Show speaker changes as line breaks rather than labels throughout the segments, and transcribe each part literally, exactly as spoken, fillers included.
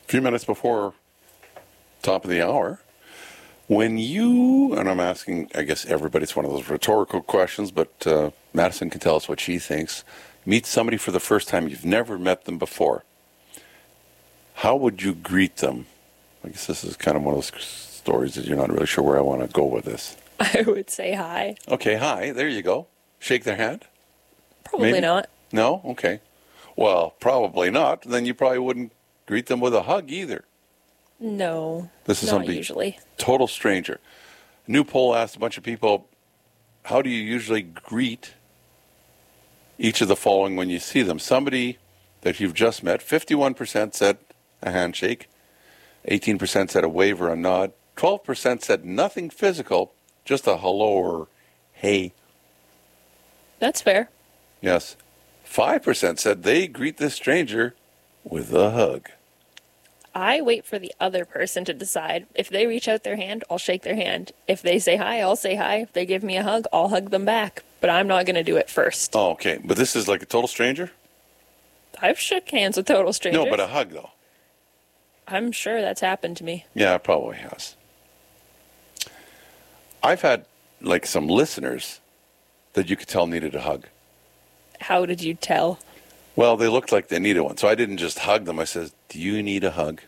few minutes before top of the hour, when you, and I'm asking, I guess everybody, it's one of those rhetorical questions, but uh, Madison can tell us what she thinks. Meet somebody for the first time, you've never met them before. How would you greet them? I guess this is kind of one of those stories that you're not really sure where I want to go with this.
I would say hi.
Okay, hi, there you go. Shake their hand?
Probably
Maybe?
not.
No? Okay. Well, probably not. Then you probably wouldn't greet them with a hug either.
No,
This is
not
somebody
usually.
Total stranger. A new poll asked a bunch of people, how do you usually greet each of the following when you see them? Somebody that you've just met, fifty-one percent said a handshake, eighteen percent said a wave or a nod, twelve percent said nothing physical, just a hello or hey.
That's fair.
Yes. five percent said they greet the stranger with a hug.
I wait for the other person to decide. If they reach out their hand, I'll shake their hand. If they say hi, I'll say hi. If they give me a hug, I'll hug them back. But I'm not going to do it first.
Oh, okay. But this is like a total stranger?
I've shook hands with total strangers.
No, but a hug, though.
I'm sure that's happened to me.
Yeah, it probably has. I've had, like, some listeners that you could tell needed a hug.
How did you tell?
Well, they looked like they needed one, so I didn't just hug them. I said, do you need a hug?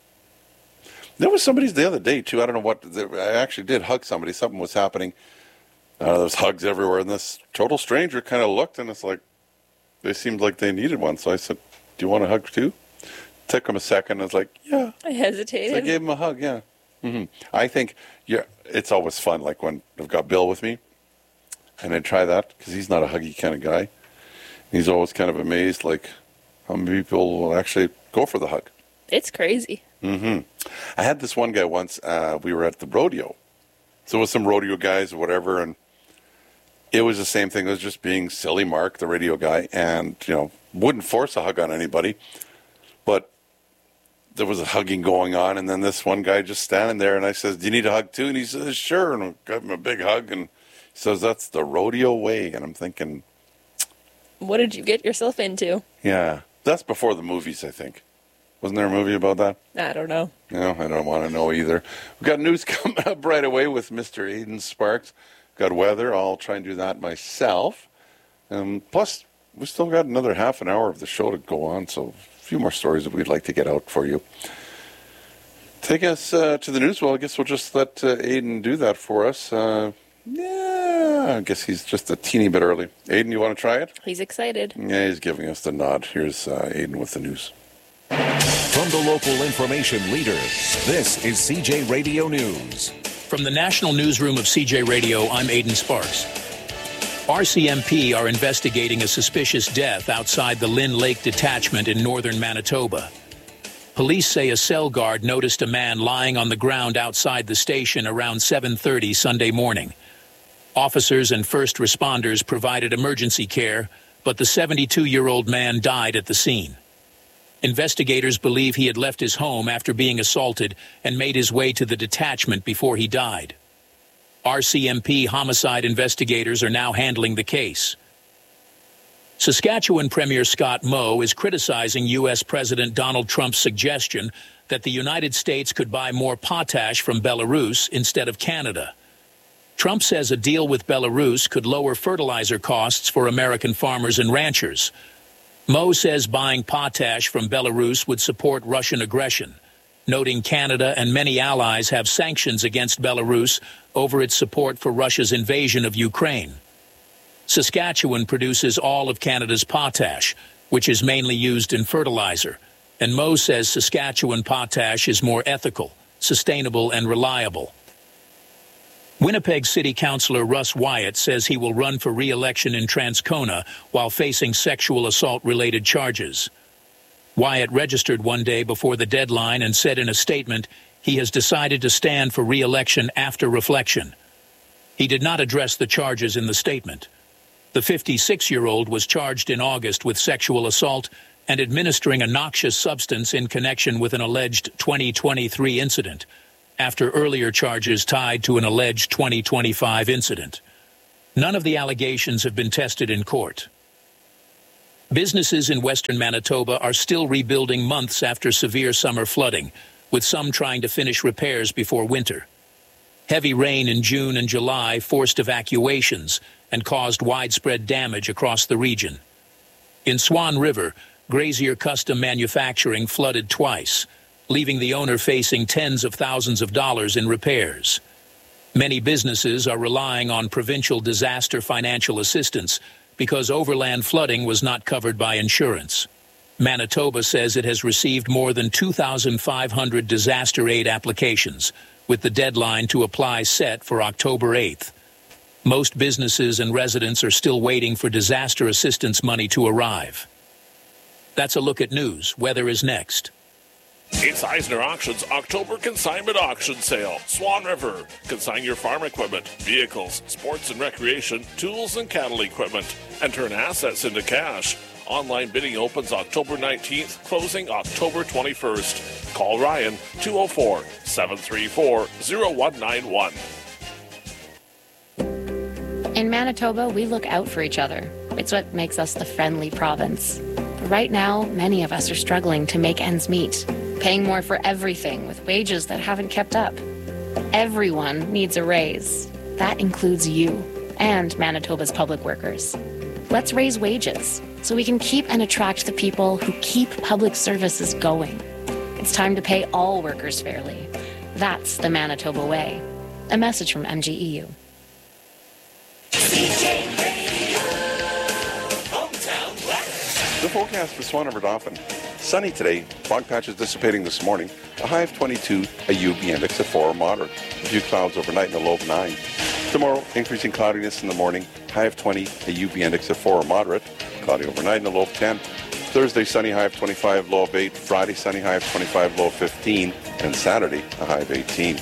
There was somebody the other day, too. I don't know what. I actually did hug somebody. Something was happening. Uh, there was hugs everywhere, and this total stranger kind of looked, and it's like, they seemed like they needed one. So I said, do you want a hug, too? Took him a second. I was like, yeah.
I hesitated.
So I gave him a hug, yeah. Mm-hmm. I think yeah, it's always fun, like when I've got Bill with me, and I try that, because he's not a huggy kind of guy. He's always kind of amazed, like, how many people will actually go for the hug.
It's crazy.
Mm-hmm. I had this one guy once, uh, we were at the rodeo. So it was some rodeo guys or whatever, and it was the same thing. It was just being silly Mark, the radio guy, and, you know, wouldn't force a hug on anybody. But there was a hugging going on, and then this one guy just standing there, and I says, do you need a hug too? And he says, sure, and I gave him a big hug, and he says, that's the rodeo way. And I'm thinking,
what did you get yourself into?
yeah, that's before the movies, I think. Wasn't there a movie about that?
I don't know.
No, I don't want to know either. We've got news coming up right away with Mister Aidan Sparks. Got weather. I'll try and do that myself. Um, plus, we still got another half an hour of the show to go on, so a few more stories that we'd like to get out for you. Take us uh, to the news. Well, I guess we'll just let uh, Aidan do that for us. Uh, yeah, I guess he's just a teeny bit early. Aidan, you want to try it?
He's excited.
Yeah, he's giving us the nod. Here's uh, Aidan with the news.
From the local information leader, this is C J Radio News.
From the National Newsroom of C J Radio, I'm Aidan Sparks. R C M P are investigating a suspicious death outside the Lynn Lake Detachment in northern Manitoba. Police say a cell guard noticed a man lying on the ground outside the station around seven thirty Sunday morning. Officers and first responders provided emergency care, but the seventy-two-year-old man died at the scene. Investigators believe he had left his home after being assaulted and made his way to the detachment before he died. R C M P homicide investigators are now handling the case. Saskatchewan Premier Scott Moe is criticizing U S President Donald Trump's suggestion that the United States could buy more potash from Belarus instead of Canada. Trump says a deal with Belarus could lower fertilizer costs for American farmers and ranchers. Moe says buying potash from Belarus would support Russian aggression, noting Canada and many allies have sanctions against Belarus over its support for Russia's invasion of Ukraine. Saskatchewan produces all of Canada's potash, which is mainly used in fertilizer, and Moe says Saskatchewan potash is more ethical, sustainable, and reliable. Winnipeg City Councillor Russ Wyatt says he will run for re-election in Transcona while facing sexual assault-related charges. Wyatt registered one day before the deadline and said in a statement he has decided to stand for re-election after reflection. He did not address the charges in the statement. The fifty-six-year-old was charged in August with sexual assault and administering a noxious substance in connection with an alleged twenty twenty-three incident, after earlier charges tied to an alleged twenty twenty-five incident. None of the allegations have been tested in court. Businesses in western Manitoba are still rebuilding months after severe summer flooding, with some trying to finish repairs before winter. Heavy rain in June and July forced evacuations and caused widespread damage across the region. In Swan River, Grazier Custom Manufacturing flooded twice, leaving the owner facing tens of thousands of dollars in repairs. Many businesses are relying on provincial disaster financial assistance because overland flooding was not covered by insurance. Manitoba says it has received more than two thousand five hundred disaster aid applications, with the deadline to apply set for October eighth. Most businesses and residents are still waiting for disaster assistance money to arrive. That's a look at news. Weather is next.
It's Eisner Auctions October Consignment Auction Sale. Swan River. Consign your farm equipment, vehicles, sports and recreation, tools and cattle equipment, and turn assets into cash. Online bidding opens October nineteenth, closing October twenty-first. Call Ryan, two oh four, seven three four, oh one nine one.
In Manitoba, we look out for each other. It's what makes us the friendly province. But right now, many of us are struggling to make ends meet, paying more for everything with wages that haven't kept up. Everyone needs a raise. That includes you and Manitoba's public workers. Let's raise wages so we can keep and attract the people who keep public services going. It's time to pay all workers fairly. That's the Manitoba way. A message from M G E U.
The forecast for Swan River Dauphin. Sunny today, fog patches dissipating this morning, a high of twenty-two, a U V index of four, moderate. A few clouds overnight and a low of nine. Tomorrow, increasing cloudiness in the morning, high of twenty, a U V index of four, moderate. Cloudy overnight and a low of ten. Thursday, sunny, high of twenty-five, low of eight. Friday, sunny, high of twenty-five, low of fifteen. And Saturday, a high of eighteen.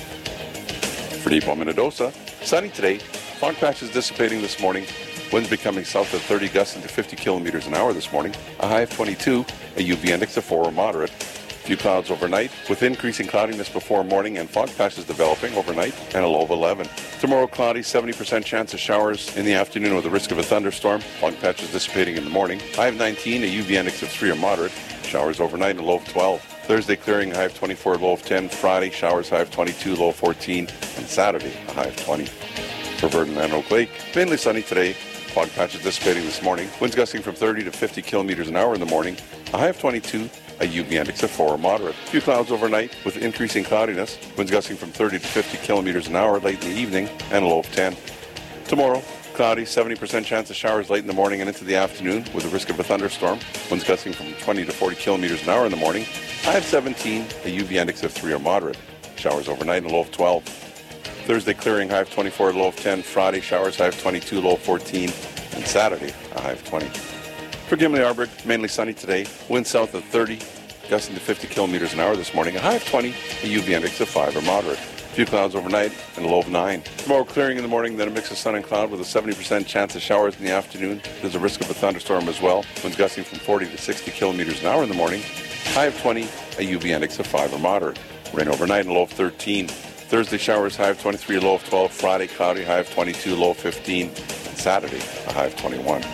For Depot, Minnedosa, sunny today, fog patches dissipating this morning. Winds becoming south of thirty, gusting to fifty kilometers an hour this morning. A high of twenty-two, a U V index of four, moderate. A few clouds overnight, with increasing cloudiness before morning and fog patches developing overnight, and a low of eleven. Tomorrow, cloudy, seventy percent chance of showers in the afternoon with the risk of a thunderstorm. Fog patches dissipating in the morning. High of nineteen, a U V index of three or moderate. Showers overnight and a low of twelve. Thursday, clearing, high of twenty-four, low of ten. Friday, showers, high of twenty-two, low of fourteen. And Saturday, a high of twenty. For Verdun and Oak Lake, mainly sunny today. Fog patches dissipating this morning. Winds gusting from thirty to fifty kilometers an hour in the morning. A high of twenty-two, a U V index of four, moderate. A few clouds overnight with increasing cloudiness. Winds gusting from thirty to fifty kilometers an hour late in the evening and a low of ten. Tomorrow, cloudy, seventy percent chance of showers late in the morning and into the afternoon with the risk of a thunderstorm. Winds gusting from twenty to forty kilometers an hour in the morning. High of seventeen, a U V index of three or moderate. Showers overnight and a low of twelve. Thursday, clearing, high of twenty-four, low of ten. Friday, showers, high of twenty-two, low of fourteen. And Saturday, a high of twenty. For Gimli-Arberg, mainly sunny today. Wind south of thirty, gusting to fifty kilometers an hour this morning. A high of twenty, a U V index of five or moderate. A few clouds overnight and a low of nine. Tomorrow, clearing in the morning, then a mix of sun and cloud with a seventy percent chance of showers in the afternoon. There's a risk of a thunderstorm as well. Winds gusting from forty to sixty kilometers an hour in the morning. High of twenty, a U V index of five or moderate. Rain overnight and a low of thirteen. Thursday, showers, high of twenty-three, low of twelve. Friday, cloudy, high of twenty-two, low of fifteen. And Saturday, a high of twenty-one.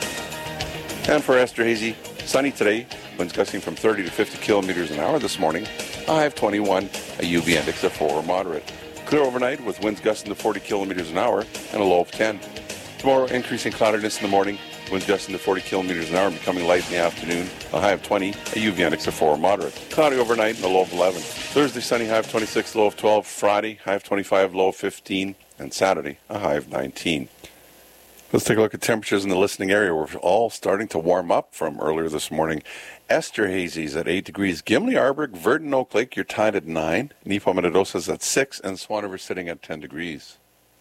And for Esterhazy, sunny today. Winds gusting from thirty to fifty kilometers an hour this morning. A high of twenty-one, a U V index of four or moderate. Clear overnight with winds gusting to forty kilometers an hour and a low of ten. Tomorrow, increasing cloudiness in the morning. Winds gusting to forty kilometers an hour and becoming light in the afternoon. A high of twenty, a U V index of four or moderate. Cloudy overnight and a low of eleven. Thursday, sunny, high of twenty-six, low of twelve. Friday, high of twenty-five, low of fifteen. And Saturday, a high of nineteen. Let's take a look at temperatures in the listening area. We're all starting to warm up from earlier this morning. Esterhazy's at eight degrees. Gimli-Arberg, Verdun, Oak Lake, you're tied at nine. Nepo-Minnedosa's at six. And Swan River sitting at ten degrees.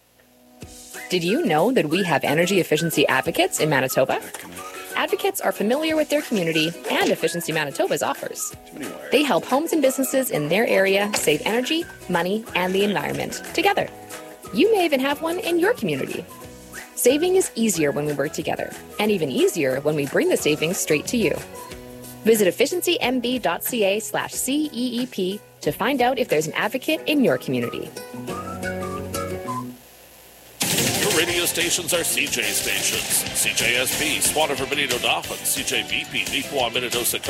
Did you know that we have energy efficiency advocates in Manitoba? Advocates are familiar with their community and Efficiency Manitoba's offers. They help homes and businesses in their area save energy, money, and the environment together. You may even have one in your community. Saving is easier when we work together, and even easier when we bring the savings straight to you. Visit efficiencymb.ca slash CEEP to find out if there's an advocate in your community.
Radio stations are C J stations. C J S B, Swan River, Benito, Dauphin, C J B P, Nipawin, Minnedosa,